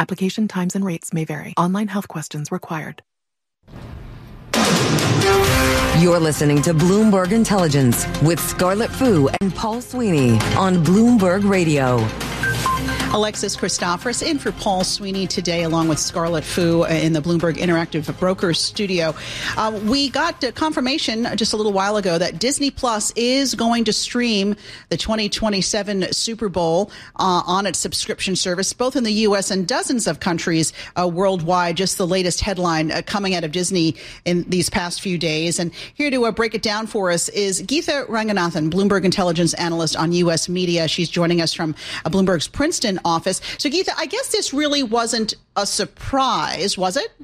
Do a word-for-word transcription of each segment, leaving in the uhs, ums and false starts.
Application times and rates may vary. Online health questions required. You're listening to Bloomberg Intelligence with Scarlett Fu and Paul Sweeney on Bloomberg Radio. Alexis Christoforous in for Paul Sweeney today, along with Scarlett Fu in the Bloomberg Interactive Brokers studio. Uh, we got uh, confirmation just a little while ago that Disney Plus is going to stream the twenty twenty-seven Super Bowl uh, on its subscription service, both in the U S and dozens of countries uh, worldwide. Just the latest headline uh, coming out of Disney in these past few days. And here to uh, break it down for us is Geetha Ranganathan, Bloomberg Intelligence Analyst on U S Media. She's joining us from uh, Bloomberg's Princeton office. So, Geetha, I guess this really wasn't a surprise, was it?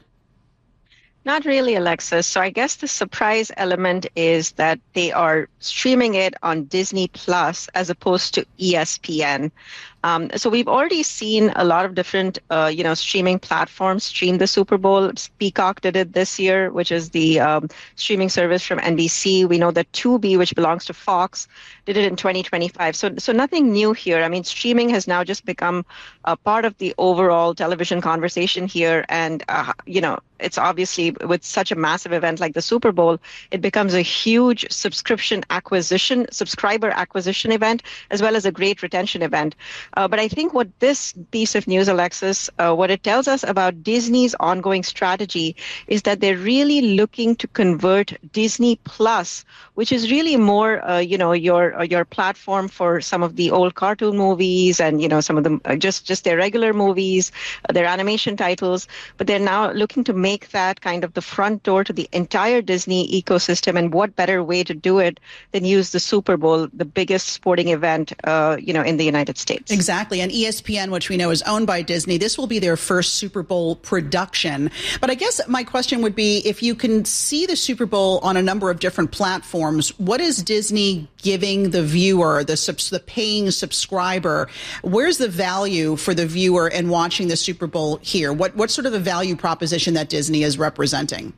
Not really, Alexis. So I guess the surprise element is that they are streaming it on Disney Plus as opposed to E S P N. Um, so we've already seen a lot of different, uh, you know, streaming platforms stream the Super Bowl. Peacock did it this year, which is the um, streaming service from N B C. We know that Tubi, which belongs to Fox, did it in twenty twenty-five. So, so nothing new here. I mean, streaming has now just become a part of the overall television conversation here. And, uh, you know, it's obviously with such a massive event like the Super Bowl, it becomes a huge subscription acquisition, subscriber acquisition event, as well as a great retention event. Uh, but I think what this piece of news, Alexis, uh, what it tells us about Disney's ongoing strategy is that they're really looking to convert Disney Plus, which is really more, uh, you know, your uh, your platform for some of the old cartoon movies and, you know, some of them uh, just just their regular movies, uh, their animation titles. But they're now looking to make that kind of the front door to the entire Disney ecosystem. And what better way to do it than use the Super Bowl, the biggest sporting event, uh, you know, in the United States. Exactly. And E S P N, which we know is owned by Disney, this will be their first Super Bowl production. But I guess my question would be, if you can see the Super Bowl on a number of different platforms, what is Disney giving the viewer, the, subs- the paying subscriber? Where's the value for the viewer in watching the Super Bowl here? What, what sort of a value proposition that Disney is representing?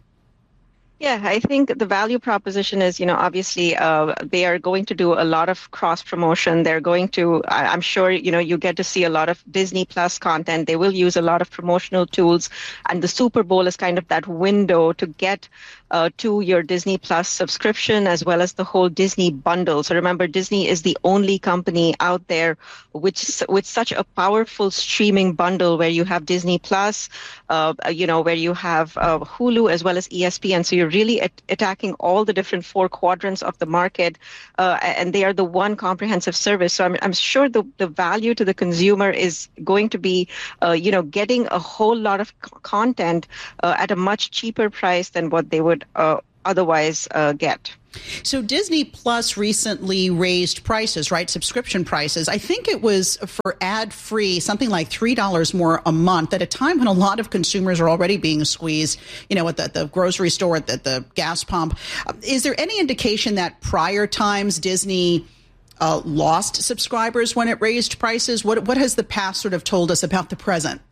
Yeah, I think the value proposition is, you know, obviously uh, they are going to do a lot of cross promotion. They're going to, I, I'm sure, you know, you get to see a lot of Disney Plus content. They will use a lot of promotional tools. And the Super Bowl is kind of that window to get uh, to your Disney Plus subscription, as well as the whole Disney bundle. So remember, Disney is the only company out there which with such a powerful streaming bundle where you have Disney Plus, uh, you know, where you have uh, Hulu as well as E S P N. So you're really at- attacking all the different four quadrants of the market, uh, and they are the one comprehensive service. So I'm, I'm sure the, the value to the consumer is going to be, uh, you know, getting a whole lot of c- content uh, at a much cheaper price than what they would uh, otherwise uh, get. So Disney Plus recently raised prices, right? Subscription prices. I think it was for ad-free, something like three dollars more a month at a time when a lot of consumers are already being squeezed, you know, at the, the grocery store, at the, the gas pump. Uh, is there any indication that prior times Disney uh, lost subscribers when it raised prices? What, what has the past sort of told us about the present?